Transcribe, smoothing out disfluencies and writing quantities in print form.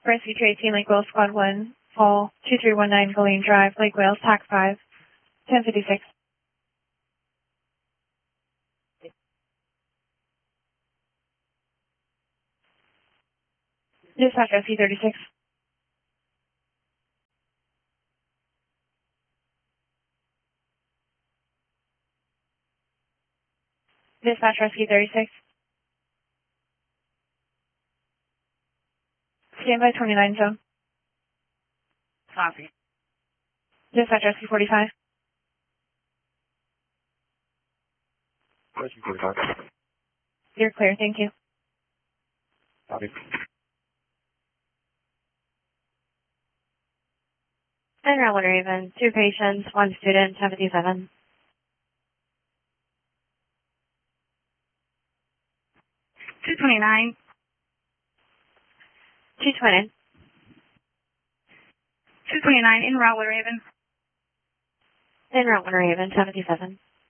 Rescue 218, Lake Wales, Squad 1, Fall 2319, Galene Drive, Lake Wales, TAC 5, 1056. Dispatch Rescue 36. Dispatch Rescue 36. Standby 29 zone. Copy. Dispatch Rescue 45. Rescue 45. You're clear, thank you. Copy. And Railway Raven, 2 patients, 1 student, 77. 229. 220. 229 in Railway Raven. And Railway Raven, 77.